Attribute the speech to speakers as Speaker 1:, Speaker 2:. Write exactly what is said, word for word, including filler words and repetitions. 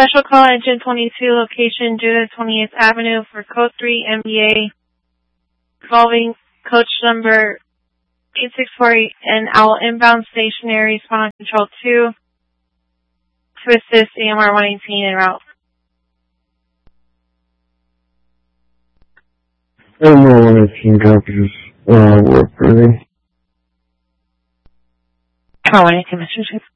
Speaker 1: Special call engine twenty-two, location Judith twenty-eighth Avenue for code three M B A, involving coach number eight six four eight and owl inbound stationary, respond on control two to assist A M R one eighteen en route.
Speaker 2: A M R one eighteen copies, uh, work ready.
Speaker 1: one eighteen, Mister Chief.